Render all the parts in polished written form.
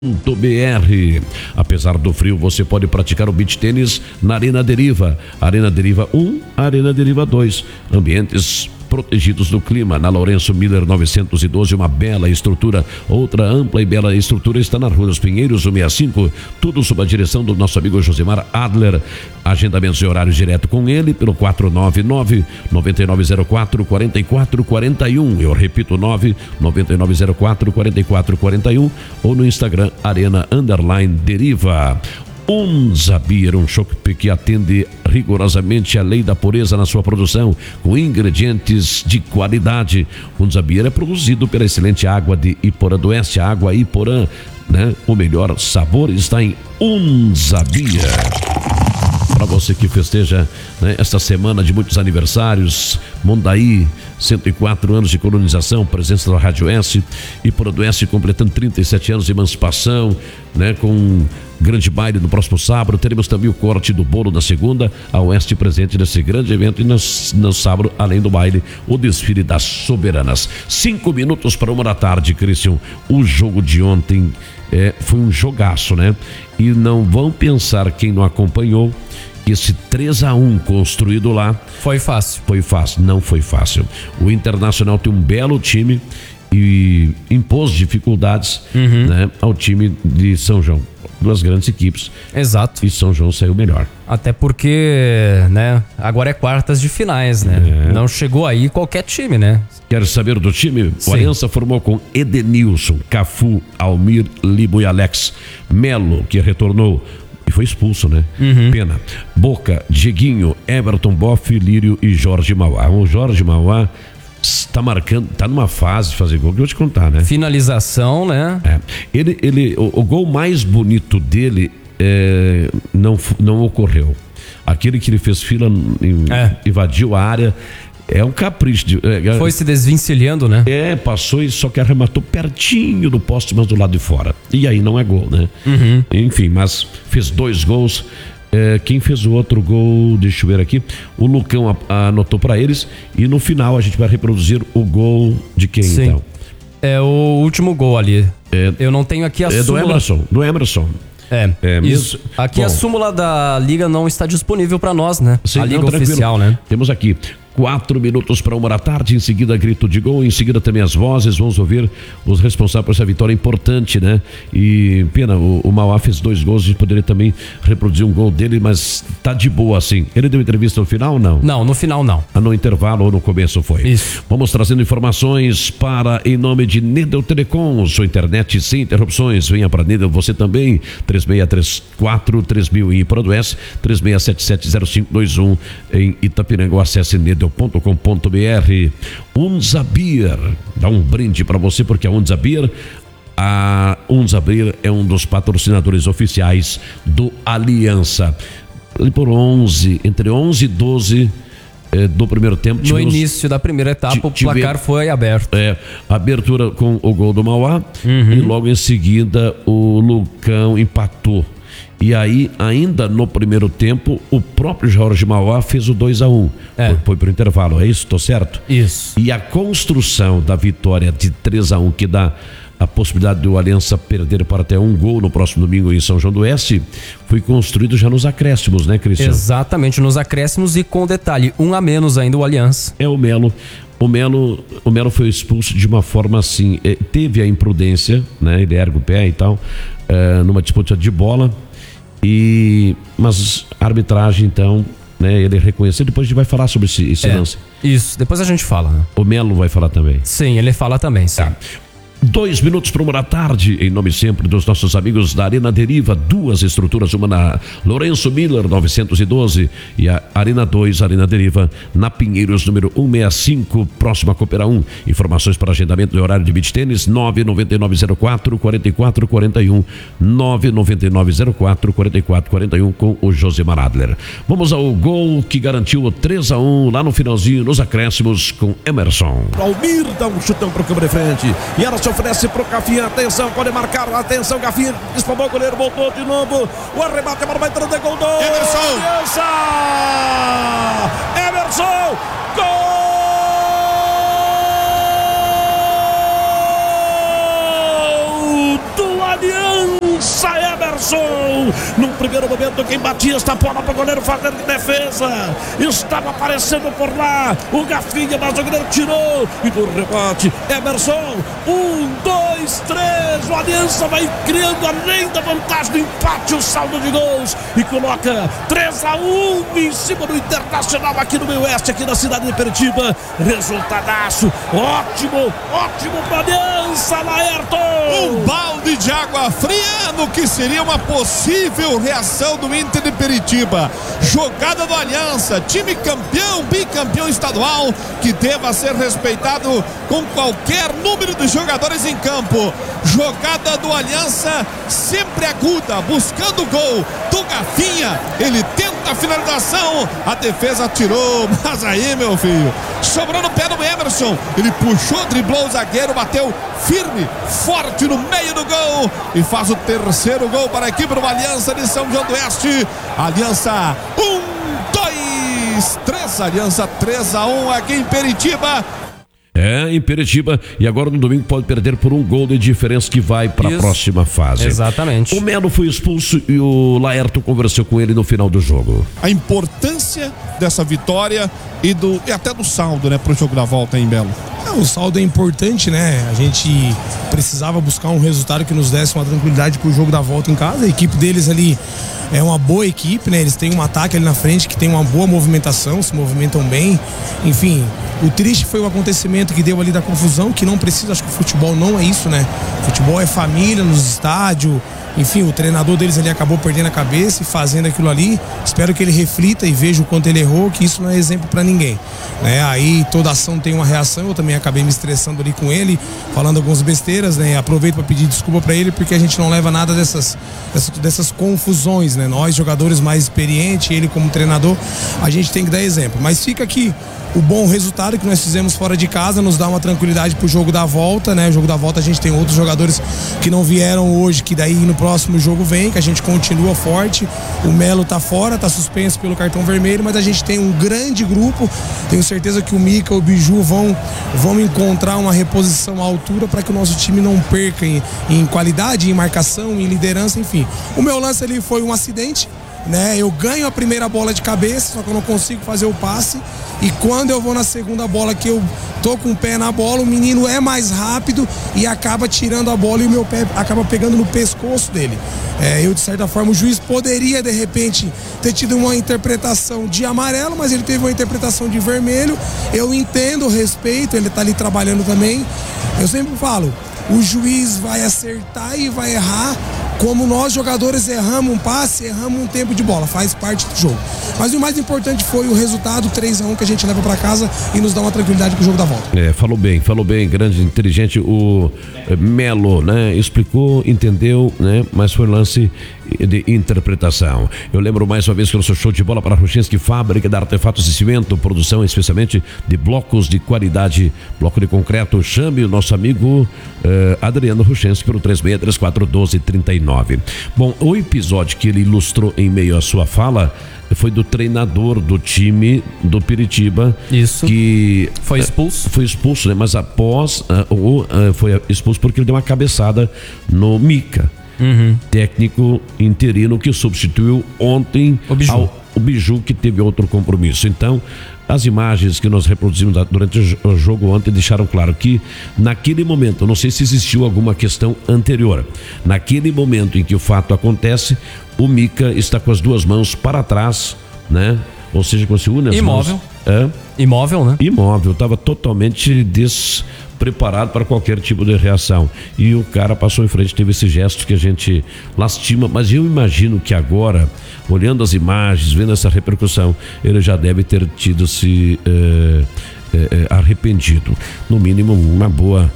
BR. Apesar do frio, você pode praticar o beach tênis na Arena Deriva. Arena Deriva 1, Arena Deriva 2. Ambientes protegidos do clima. Na Lourenço Miller 912, uma bela estrutura. Outra ampla e bela estrutura está na Rua dos Pinheiros 165. Tudo sob a direção do nosso amigo Josemar Adler. Agendamentos e horários direto com ele pelo 499-9904-4441. Eu repito, 99904-4441 ou no Instagram Arena_Deriva. Zabir, um chopp que atende rigorosamente a lei da pureza na sua produção, com ingredientes de qualidade. Zabir é produzido pela excelente água de Iporã do Oeste, a água Iporã, né? O melhor sabor está em Zabir. Para você que festeja, né, esta semana de muitos aniversários, Mondaí, 104 anos de colonização, presença da Rádio S, Iporã do Oeste completando 37 anos de emancipação, né, com grande baile no próximo sábado. Teremos também o corte do bolo na segunda, a Oeste presente nesse grande evento, e no sábado, além do baile, o desfile das soberanas. 5 minutos para 1 da tarde, Cristian. O jogo de ontem foi um jogaço, né? E não vão pensar, quem não acompanhou, que esse 3-1 construído lá foi fácil. Foi fácil, não foi fácil. O Internacional tem um belo time e impôs dificuldades, né, ao time de São João. Duas grandes equipes. Exato. E São João saiu melhor. Até porque, né, agora é quartas de finais, né? Não chegou aí qualquer time, né? Quer saber do time? Sim. O Aliança formou com Edenilson, Cafu, Almir, Libo e Alex. Melo, que retornou e foi expulso, né? Pena. Boca, Dieguinho, Everton, Boff, Lírio e Jorge Mauá. O Jorge Mauá está marcando, está numa fase de fazer gol que eu vou te contar, né? Finalização, né? O gol mais bonito dele não ocorreu. Aquele que ele fez fila, invadiu a área, é um capricho. Foi se desvencilhando, né? Passou e só que arrematou pertinho do poste, mas do lado de fora. E aí não é gol, né? Enfim, mas fez 2 gols. Quem fez o outro gol, deixa eu ver aqui, o Lucão anotou para eles, e no final a gente vai reproduzir o gol de quem? Sim. Então? É o último gol ali. Eu não tenho aqui a súmula. Do Emerson. Isso. Aqui bom, a súmula da Liga não está disponível para nós, né? Sim, a Liga oficial, né? Temos aqui 4 minutos para 1 da tarde, em seguida grito de gol, em seguida também as vozes. Vamos ouvir os responsáveis por essa vitória importante, né? E pena, o Mauá fez 2 gols, a gente poderia também reproduzir um gol dele, mas tá de boa assim. Ele deu entrevista no final ou não? Não, no final não. No intervalo ou no começo foi? Isso. Vamos trazendo informações para, em nome de Nedel Telecom, sua internet sem interrupções. Venha para Nedel, você também. 3634-3000 em Iporã do Oeste, 36770521 em Itapiranga. Acesse Nedel.com.br. Zabir, dá um brinde para você, porque a Zabir Zabir é um dos patrocinadores oficiais do Aliança. Por entre 11 e 12 do primeiro tempo. No início da primeira etapa, o placar foi aberto. Abertura com o gol do Mauá, e logo em seguida o Lucão empatou. E aí, ainda no primeiro tempo, o próprio Jorge Mauá fez o 2-1. Foi pro intervalo, é isso? Tô certo? Isso. E a construção da vitória de 3-1, que dá a possibilidade do Aliança perder para até 1 gol no próximo domingo em São João do Oeste, foi construído já nos acréscimos, né, Cristian? Exatamente, nos acréscimos, e com detalhe, 1 a menos ainda o Aliança. O Melo foi expulso de uma forma assim, teve a imprudência, né? Ele ergue o pé e tal, numa disputa de bola. Mas a arbitragem, então, né, ele reconheceu. Depois a gente vai falar sobre esse lance. Isso, depois a gente fala, né? O Melo vai falar também. Sim, ele fala também, sim. 2 minutos para 1 da tarde, em nome sempre dos nossos amigos da Arena Deriva, 2 estruturas, uma na Lourenço Miller 912 e a Arena 2, Arena Deriva, na Pinheiros número 165, próxima a Coopera 1. Informações para agendamento do horário de beach tênis 99904-4441, 99904-4441 com o Josemar Adler. Vamos ao gol que garantiu o 3-1 lá no finalzinho, nos acréscimos, com Emerson. Almir dá um chutão pro campo de frente e ela oferece pro Gafinha, atenção, pode marcar, atenção, Gafinha, espalmou o goleiro, voltou de novo, o arrebate, a bola vai entrando, gol do Emerson! Emerson! Gol do Aliança, Emerson. No primeiro momento, quem batia esta bola para o goleiro fazer de defesa. Estava aparecendo por lá o Gafinha, mas o goleiro tirou. E do rebote, Emerson. 1, 2, 3. O Aliança vai criando além da vantagem do empate o saldo de gols. E coloca 3-1 em cima do Internacional aqui no meio oeste, aqui na cidade de Peritiba. Resultadaço. Ótimo para Aliança, Laerto. Um balde de água fria no que seria uma possível reação do Inter de Peritiba. Jogada do Aliança, time campeão, bicampeão estadual, que deva ser respeitado com qualquer número de jogadores em campo. Jogada do Aliança, sempre aguda, buscando o gol do Gafinha. Ele tenta a finalização, a defesa tirou, mas aí, meu filho, sobrou no pé do Emerson. Ele puxou, driblou o zagueiro, bateu firme, forte no meio do gol e faz o terceiro gol para a equipe do Aliança de São João do Oeste. Aliança 1, 2, 3, Aliança 3-1 aqui em Peritiba. Em Peritiba, e agora no domingo pode perder por um gol de diferença que vai para a próxima fase. Exatamente. O Melo foi expulso e o Laerto conversou com ele no final do jogo. A importância dessa vitória e até do saldo, né, pro jogo da volta em Melo. O saldo é importante, né? A gente precisava buscar um resultado que nos desse uma tranquilidade pro jogo da volta em casa. A equipe deles ali é uma boa equipe, né? Eles têm um ataque ali na frente que tem uma boa movimentação, se movimentam bem. Enfim, o triste foi o acontecimento que deu ali da confusão, que não precisa, acho que o futebol não é isso, né? O futebol é família nos estádios. Enfim, o treinador deles ali acabou perdendo a cabeça e fazendo aquilo ali. Espero que ele reflita e veja o quanto ele errou, que isso não é exemplo pra ninguém, né? Aí toda ação tem uma reação. Eu também acabei me estressando ali com ele, falando algumas besteiras, né? Aproveito para pedir desculpa pra ele, porque a gente não leva nada dessas confusões, né? Nós, jogadores mais experientes, ele como treinador, a gente tem que dar exemplo. Mas fica aqui o bom resultado que nós fizemos fora de casa, nos dá uma tranquilidade pro jogo da volta, né? O jogo da volta a gente tem outros jogadores que não vieram hoje, que daí no próximo jogo vem, que a gente continua forte. O Melo tá fora, tá suspenso pelo cartão vermelho, mas a gente tem um grande grupo. Tenho certeza que o Mika e o Biju vão encontrar uma reposição à altura para que o nosso time não perca em qualidade, em marcação, em liderança, enfim. O meu lance ali foi um acidente, né? Eu ganho a primeira bola de cabeça, só que eu não consigo fazer o passe. E quando eu vou na segunda bola, que eu tô com o pé na bola, o menino é mais rápido e acaba tirando a bola e o meu pé acaba pegando no pescoço dele. Eu, de certa forma, o juiz poderia, de repente, ter tido uma interpretação de amarelo, mas ele teve uma interpretação de vermelho. Eu entendo, respeito, ele tá ali trabalhando também. Eu sempre falo, o juiz vai acertar e vai errar, como nós jogadores erramos um passe, erramos um tempo de bola, faz parte do jogo. Mas o mais importante foi o resultado 3-1 que a gente leva para casa e nos dá uma tranquilidade pro jogo da volta. Falou bem, grande, inteligente. O Melo, né, explicou, entendeu, né, mas foi lance de interpretação. Eu lembro mais uma vez que o nosso show de bola para Ruchenski, fábrica de artefatos de cimento, produção especialmente de blocos de qualidade, bloco de concreto. Chame o nosso amigo Adriano Ruchenski pelo 36341239. Bom, o episódio que ele ilustrou em meio à sua fala foi do treinador do time do Peritiba. Isso. Que foi expulso. Foi expulso, né? Mas após foi expulso porque ele deu uma cabeçada no Mika. Técnico interino que substituiu ontem o Biju, que teve outro compromisso. Então, as imagens que nós reproduzimos durante o jogo ontem deixaram claro que naquele momento, não sei se existiu alguma questão anterior, naquele momento em que o fato acontece, o Mika está com as duas mãos para trás, né? Ou seja, com se une as imóvel. Mãos. Imóvel, né? Imóvel, estava totalmente despreparado para qualquer tipo de reação. E o cara passou em frente, teve esse gesto que a gente lastima, mas eu imagino que agora, olhando as imagens, vendo essa repercussão, ele já deve ter tido se arrependido. No mínimo, uma boa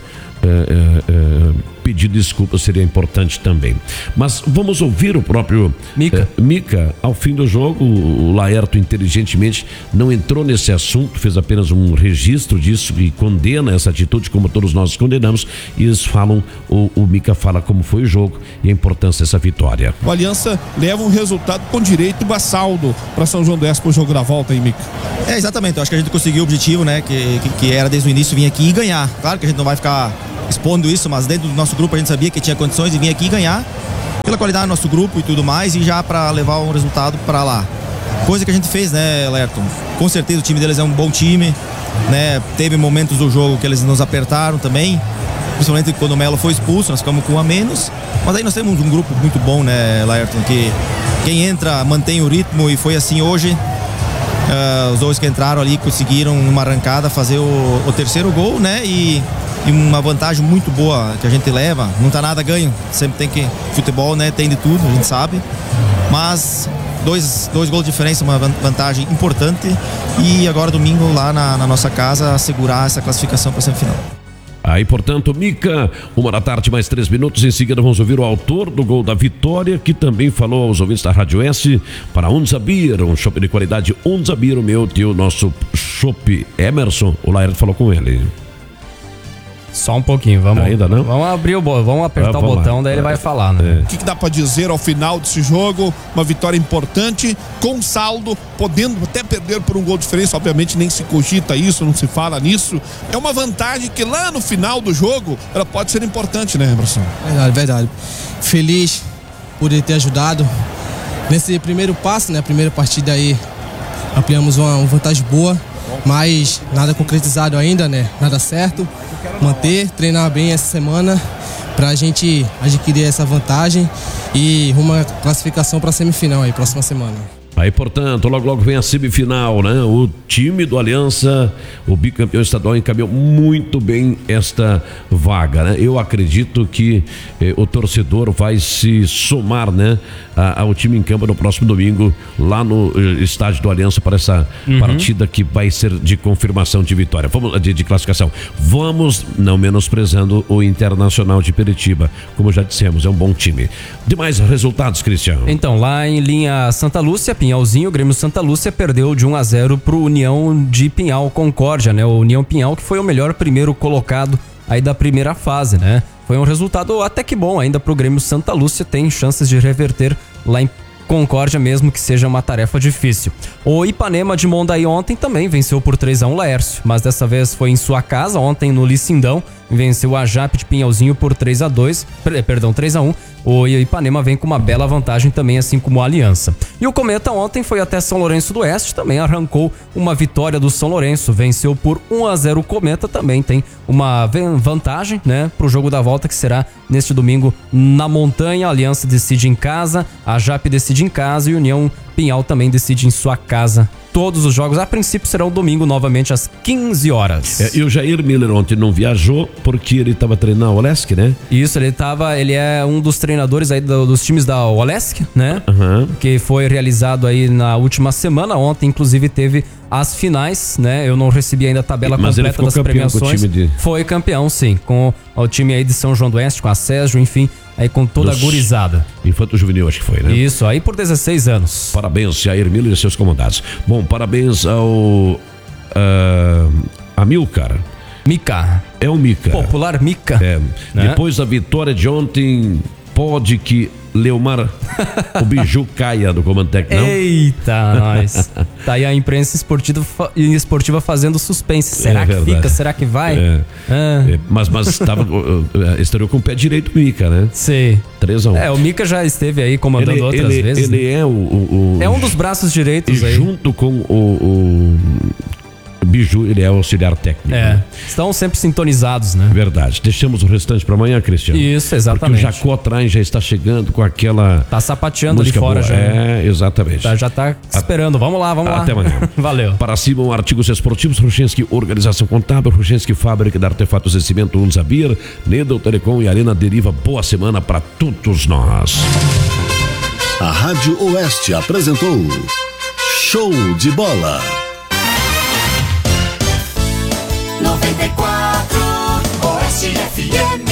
pedir desculpa seria importante também. Mas vamos ouvir o próprio Mika. Ao fim do jogo, o Laerto inteligentemente não entrou nesse assunto, fez apenas um registro disso e condena essa atitude, como todos nós condenamos, e eles falam, o Mika fala como foi o jogo e a importância dessa vitória. O Aliança leva um resultado com direito a saldo para São João do Oeste pro jogo da volta, hein, Mika? Exatamente, eu acho que a gente conseguiu o objetivo, né, que era desde o início vir aqui e ganhar. Claro que a gente não vai ficar expondo isso, mas dentro do nosso grupo a gente sabia que tinha condições de vir aqui ganhar pela qualidade do nosso grupo e tudo mais, e já para levar um resultado para lá. Coisa que a gente fez, né, Lerton? Com certeza o time deles é um bom time, né? Teve momentos do jogo que eles nos apertaram também, principalmente quando o Melo foi expulso, nós ficamos com um a menos, mas aí nós temos um grupo muito bom, né, Lerton, que quem entra mantém o ritmo, e foi assim hoje. Os dois que entraram ali conseguiram numa arrancada fazer o terceiro gol, né? E uma vantagem muito boa que a gente leva. Não tá nada ganho, sempre tem que... Futebol, né? Tem de tudo, a gente sabe. Mas dois gols de diferença, uma vantagem importante. E agora domingo lá na nossa casa assegurar essa classificação para a semifinal. Aí, portanto, Mica, 1h mais 3 minutos. Em seguida vamos ouvir o autor do gol da vitória, que também falou aos ouvintes da Rádio Oeste para Unzabir, um chopp de qualidade. Unzabir, o meu tio, nosso chopp. Emerson, o Laerte falou com ele. Só um pouquinho, vamos. Ainda não? Vamos abrir vamos apertar o botão, daí ele vai falar, né? O que dá pra dizer ao final desse jogo? Uma vitória importante, com saldo, podendo até perder por um gol de diferença. Obviamente nem se cogita isso, não se fala nisso. É uma vantagem que lá no final do jogo ela pode ser importante, né, Emerson? Verdade. Feliz por ele ter ajudado nesse primeiro passo, né? Primeira partida aí, ampliamos uma vantagem boa, mas nada concretizado ainda, né? Nada certo. Manter, treinar bem essa semana pra gente adquirir essa vantagem e rumo à classificação pra semifinal aí, próxima semana. Aí, portanto, logo vem a semifinal, né? O time do Aliança, o bicampeão estadual, encaminhou muito bem esta vaga, né? Eu acredito que o torcedor vai se somar, né, ao time em campo no próximo domingo, lá no estádio do Aliança, para essa partida que vai ser de confirmação de vitória, de classificação. Vamos, não menosprezando o Internacional de Peritiba, como já dissemos, é um bom time. Demais resultados, Cristiano? Então, lá em linha Santa Lúcia, Pinhalzinho, o Grêmio Santa Lúcia perdeu de 1-0 pro União de Pinhal Concórdia, né? O União Pinhal, que foi o melhor primeiro colocado aí da primeira fase, né? Foi um resultado até que bom ainda pro Grêmio Santa Lúcia, tem chances de reverter lá em Concórdia, mesmo que seja uma tarefa difícil. O Ipanema de Mondaí ontem também venceu por 3-1 Laércio, mas dessa vez foi em sua casa, ontem no Licindão, venceu a Jape de Pinhalzinho por 3-1. O Ipanema vem com uma bela vantagem também, assim como a Aliança. E o Cometa ontem foi até São Lourenço do Oeste, também arrancou uma vitória do São Lourenço, venceu por 1-0 o Cometa, também tem uma vantagem, né, pro jogo da volta, que será neste domingo na Montanha. A Aliança decide em casa, a Jape decide em casa e o União Pinhal também decide em sua casa. Todos os jogos, a princípio, serão domingo, novamente às 15 horas. E o Jair Miller ontem não viajou porque ele estava treinando a Olesk, né? Isso, ele é um dos treinadores aí dos times da Olesk, né? Que foi realizado aí na última semana. Ontem, inclusive, teve as finais, né? Eu não recebi ainda a tabela completa das premiações. Foi campeão, sim, com o time aí de São João do Oeste, com a Sérgio, enfim, aí com toda a gurizada. Infanto Juvenil, acho que foi, né? Isso, aí por 16 anos. Parabéns, Jair Miller e seus comandados. Bom, parabéns ao Amilcar. Mica. É o Mica. Popular Mica. É. Né? Depois da vitória de ontem, pode que Leomar, o biju caia do comando técnico, não? Eita, nós. Tá aí a imprensa esportiva fazendo suspense. Será que fica? Será que vai? Mas estreou com o pé direito o Mica, né? Sim. 3-1. O Mica já esteve aí comandando outras vezes. Ele é é um dos braços direitos aí. Junto com o Biju, ele é auxiliar técnico. Né? Estão sempre sintonizados, né? Verdade. Deixamos o restante para amanhã, Cristiano. Isso, exatamente. Porque o Jacó Traem já está chegando com aquela... Tá sapateando ali fora boa. já. Exatamente. Já tá esperando. Vamos lá. Até amanhã. Valeu. Para cima, artigos esportivos, Ruchenski Organização Contábil, Ruchenski Fábrica de Artefatos e Cimento, Unzabir, Nedel Telecom e Arena Deriva. Boa semana para todos nós. A Rádio Oeste apresentou Show de Bola. 94 Oeste FM.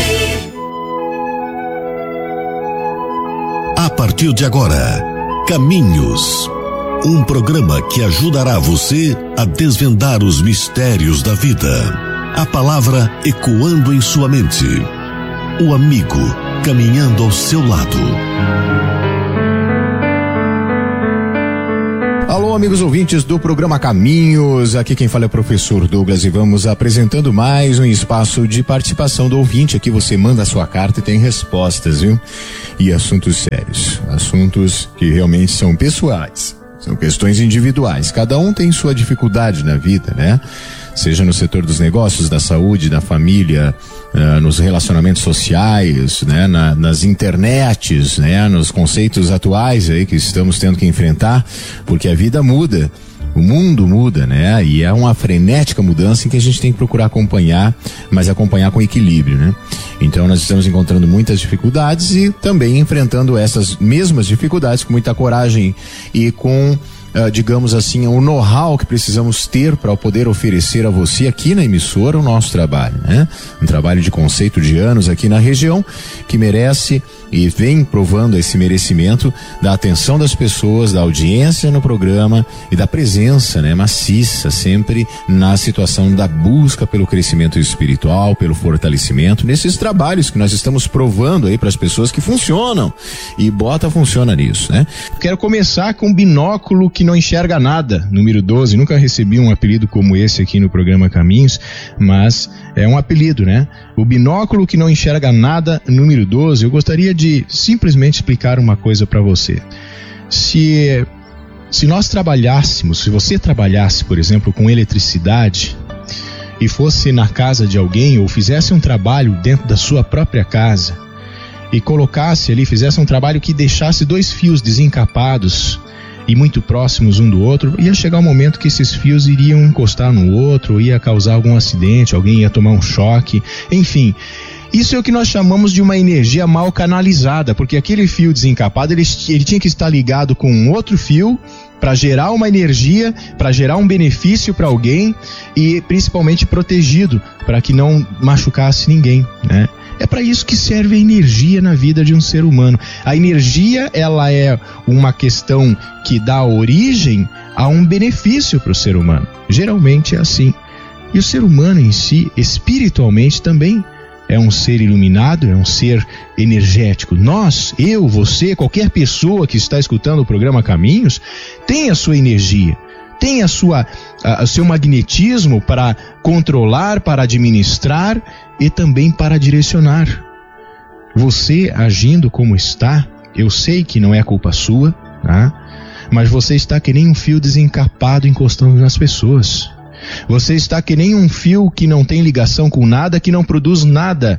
A partir de agora, Caminhos. Um programa que ajudará você a desvendar os mistérios da vida. A palavra ecoando em sua mente. O amigo caminhando ao seu lado. Alô, amigos ouvintes do programa Caminhos, aqui quem fala é o professor Douglas e vamos apresentando mais um espaço de participação do ouvinte. Aqui você manda a sua carta e tem respostas, viu? E assuntos sérios, assuntos que realmente são pessoais, são questões individuais. Cada um tem sua dificuldade na vida, né? Seja no setor dos negócios, da saúde, da família, nos relacionamentos sociais, né? Nas internets, né? Nos conceitos atuais aí que estamos tendo que enfrentar, porque a vida muda, o mundo muda, né? E é uma frenética mudança em que a gente tem que procurar acompanhar, mas acompanhar com equilíbrio, né? Então nós estamos encontrando muitas dificuldades e também enfrentando essas mesmas dificuldades com muita coragem e com digamos assim, o know-how que precisamos ter para poder oferecer a você aqui na emissora o nosso trabalho, né? Um trabalho de conceito de anos aqui na região que merece e vem provando esse merecimento da atenção das pessoas, da audiência no programa e da presença, né, maciça sempre na situação da busca pelo crescimento espiritual, pelo fortalecimento, nesses trabalhos que nós estamos provando aí para as pessoas que funcionam e funciona nisso, né? Quero começar com um binóculo que não enxerga nada, número 12, nunca recebi um apelido como esse aqui no programa Caminhos, mas é um apelido, né? O binóculo que não enxerga nada, número 12, eu gostaria de simplesmente explicar uma coisa para você. Se nós trabalhássemos, se você trabalhasse, por exemplo, com eletricidade e fosse na casa de alguém ou fizesse um trabalho dentro da sua própria casa e colocasse ali, fizesse um trabalho que deixasse 2 fios desencapados e muito próximos um do outro, ia chegar um momento que esses fios iriam encostar no outro, ia causar algum acidente, alguém ia tomar um choque, enfim. Isso é o que nós chamamos de uma energia mal canalizada, porque aquele fio desencapado, ele tinha que estar ligado com um outro fio para gerar uma energia, para gerar um benefício para alguém e principalmente protegido, para que não machucasse ninguém, né? É para isso que serve a energia na vida de um ser humano. A energia, ela é uma questão que dá origem a um benefício para o ser humano. Geralmente é assim. E o ser humano em si, espiritualmente também, é um ser iluminado, é um ser energético. Nós, eu, você, qualquer pessoa que está escutando o programa Caminhos, tem a sua energia, tem o seu magnetismo para controlar, para administrar e também para direcionar. Você agindo como está, eu sei que não é culpa sua, tá? Mas você está que nem um fio desencapado encostando nas pessoas. Você está que nem um fio que não tem ligação com nada, que não produz nada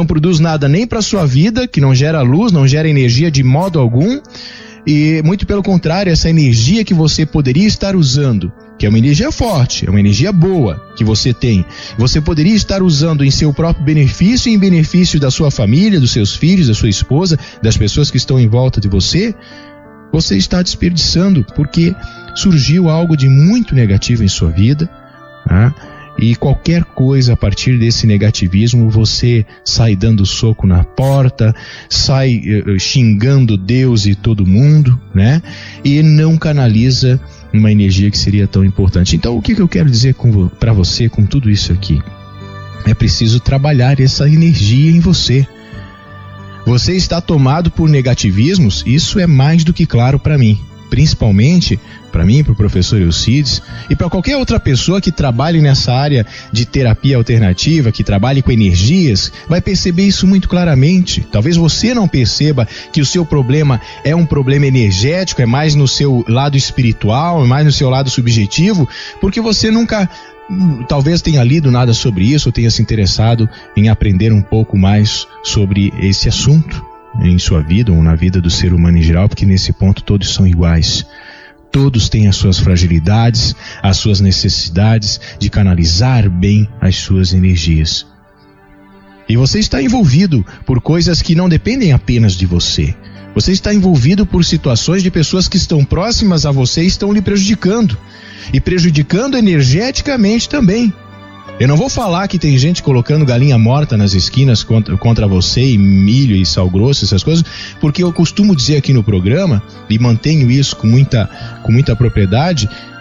nem para a sua vida, que não gera luz, não gera energia de modo algum, e muito pelo contrário, essa energia que você poderia estar usando, que é uma energia forte, é uma energia boa que você tem, você poderia estar usando em seu próprio benefício e em benefício da sua família, dos seus filhos, da sua esposa, das pessoas que estão em volta de você, você está desperdiçando porque surgiu algo de muito negativo em sua vida, tá? E qualquer coisa a partir desse negativismo, você sai dando soco na porta, sai xingando Deus e todo mundo, né? E não canaliza uma energia que seria tão importante. Então, o que eu quero dizer para você com tudo isso aqui? É preciso trabalhar essa energia em você. Você está tomado por negativismos? Isso é mais do que claro para mim. Principalmente para mim, para o professor Eucides e para qualquer outra pessoa que trabalhe nessa área de terapia alternativa, que trabalhe com energias, vai perceber isso muito claramente. Talvez você não perceba que o seu problema é um problema energético, é mais no seu lado espiritual, é mais no seu lado subjetivo, porque você nunca, talvez tenha lido nada sobre isso, ou tenha se interessado em aprender um pouco mais sobre esse assunto em sua vida ou na vida do ser humano em geral, porque nesse ponto todos são iguais. Todos têm as suas fragilidades, as suas necessidades de canalizar bem as suas energias. E você está envolvido por coisas que não dependem apenas de você. Você está envolvido por situações de pessoas que estão próximas a você e estão lhe prejudicando. E prejudicando energeticamente também. Eu não vou falar que tem gente colocando galinha morta nas esquinas contra você, e milho e sal grosso, essas coisas, porque eu costumo dizer aqui no programa, e mantenho isso com muita propriedade,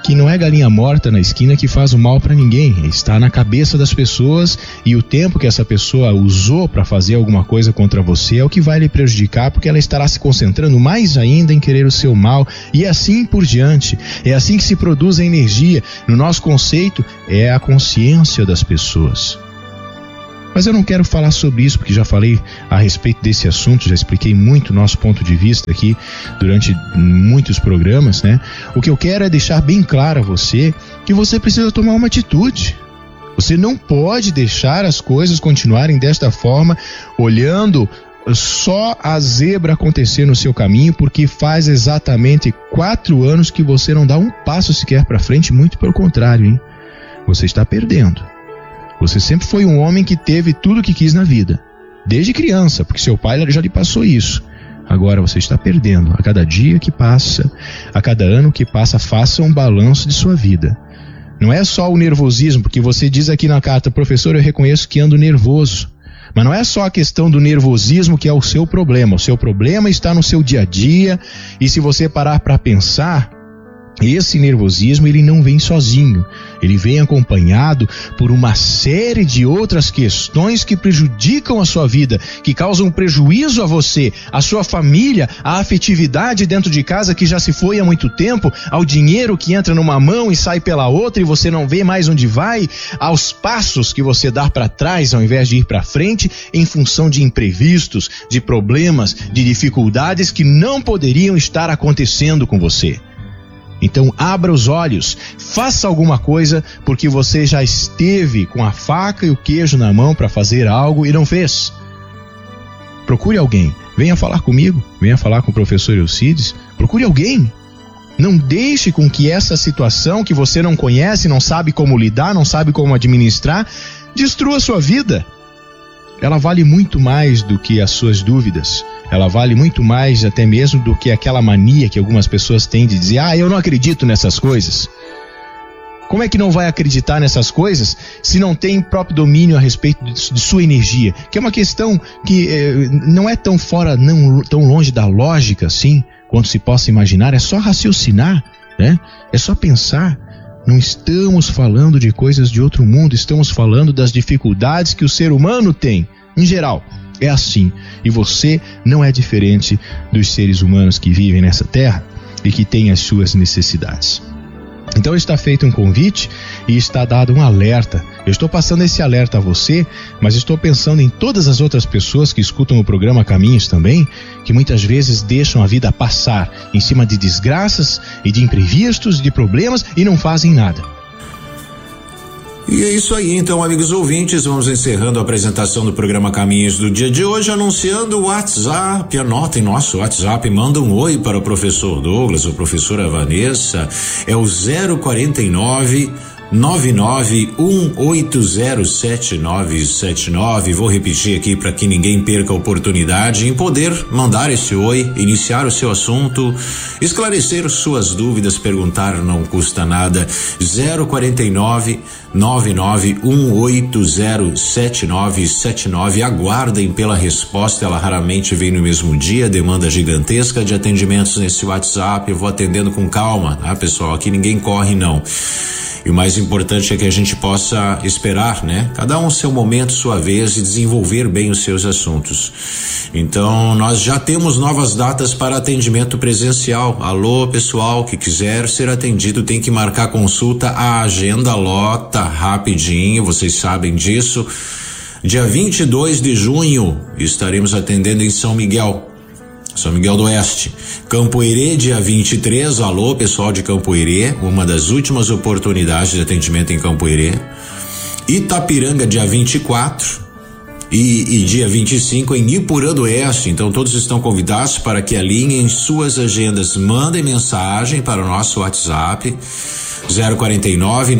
que não é galinha morta na esquina que faz o mal para ninguém. Está na cabeça das pessoas, e o tempo que essa pessoa usou para fazer alguma coisa contra você é o que vai lhe prejudicar, porque ela estará se concentrando mais ainda em querer o seu mal, e assim por diante. É assim que se produz a energia. No nosso conceito, é a consciência das pessoas. Mas eu não quero falar sobre isso, porque já falei a respeito desse assunto, já expliquei muito o nosso ponto de vista aqui durante muitos programas, né? O que eu quero é deixar bem claro a você que você precisa tomar uma atitude. Você não pode deixar as coisas continuarem desta forma, olhando só a zebra acontecer no seu caminho, porque faz exatamente 4 anos que você não dá um passo sequer para frente, muito pelo contrário, hein? Você está perdendo. Você sempre foi um homem que teve tudo o que quis na vida, desde criança, porque seu pai já lhe passou isso. Agora você está perdendo. A cada dia que passa, a cada ano que passa, faça um balanço de sua vida. Não é só o nervosismo, porque você diz aqui na carta: professor, eu reconheço que ando nervoso. Mas não é só a questão do nervosismo que é o seu problema. O seu problema está no seu dia a dia, e se você parar para pensar, esse nervosismo, ele não vem sozinho, ele vem acompanhado por uma série de outras questões que prejudicam a sua vida, que causam prejuízo a você, a sua família, a afetividade dentro de casa que já se foi há muito tempo, ao dinheiro que entra numa mão e sai pela outra e você não vê mais onde vai, aos passos que você dá para trás ao invés de ir para frente, em função de imprevistos, de problemas, de dificuldades que não poderiam estar acontecendo com você. Então abra os olhos, faça alguma coisa, porque você já esteve com a faca e o queijo na mão para fazer algo e não fez. Procure alguém, venha falar comigo, venha falar com o professor Eucides, procure alguém. Não deixe com que essa situação que você não conhece, não sabe como lidar, não sabe como administrar, destrua a sua vida. Ela vale muito mais do que as suas dúvidas. Ela vale muito mais até mesmo do que aquela mania que algumas pessoas têm de dizer: eu não acredito nessas coisas. Como é que não vai acreditar nessas coisas se não tem próprio domínio a respeito de sua energia? Que é uma questão que não é tão fora, não tão longe da lógica assim, quanto se possa imaginar. É só raciocinar, né? É só pensar. Não estamos falando de coisas de outro mundo, estamos falando das dificuldades que o ser humano tem, em geral. É assim, e você não é diferente dos seres humanos que vivem nessa terra e que têm as suas necessidades. Então está feito um convite e está dado um alerta. Eu estou passando esse alerta a você, mas estou pensando em todas as outras pessoas que escutam o programa Caminhos também, que muitas vezes deixam a vida passar em cima de desgraças e de imprevistos, de problemas, e não fazem nada. E é isso aí, então, amigos ouvintes, vamos encerrando a apresentação do programa Caminhos do dia de hoje, anunciando o WhatsApp. Anotem nosso WhatsApp, manda um oi para o professor Douglas ou professora Vanessa, é o 049 991807979. Vou repetir aqui para que ninguém perca a oportunidade em poder mandar esse oi, iniciar o seu assunto, esclarecer suas dúvidas, perguntar, não custa nada. 049 991807979. Aguardem pela resposta, ela raramente vem no mesmo dia, demanda gigantesca de atendimentos nesse WhatsApp. Eu vou atendendo com calma, tá, pessoal? Aqui ninguém corre, não. E o mais importante é que a gente possa esperar, né? Cada um seu momento, sua vez, e desenvolver bem os seus assuntos. Então, nós já temos novas datas para atendimento presencial. Alô, pessoal que quiser ser atendido tem que marcar consulta. A agenda lota rapidinho, vocês sabem disso. Dia 22 de junho estaremos atendendo em São Miguel do Oeste. Campoerê, dia 23, alô pessoal de Campoerê, uma das últimas oportunidades de atendimento em Campoerê. Itapiranga, dia 24 e dia 25 em Ipurã do Oeste. Então todos estão convidados para que alinhem suas agendas, mandem mensagem para o nosso WhatsApp 049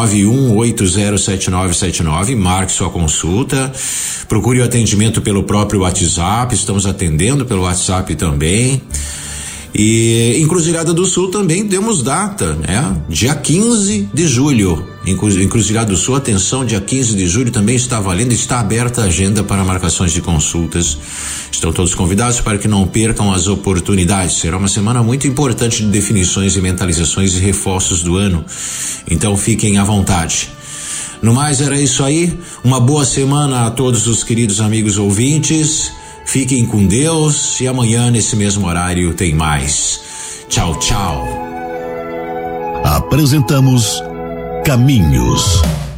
991807979, marque sua consulta, procure o atendimento pelo próprio WhatsApp, estamos atendendo pelo WhatsApp também. E Encruzilhada do Sul também temos data, né? Dia 15 de julho. Encruzilhada do Sul, atenção, dia 15 de julho também está valendo, está aberta a agenda para marcações de consultas. Estão todos convidados para que não percam as oportunidades. Será uma semana muito importante de definições e mentalizações e reforços do ano. Então fiquem à vontade. No mais, era isso aí. Uma boa semana a todos os queridos amigos ouvintes. Fiquem com Deus e amanhã nesse mesmo horário tem mais. Tchau, tchau. Apresentamos Caminhos.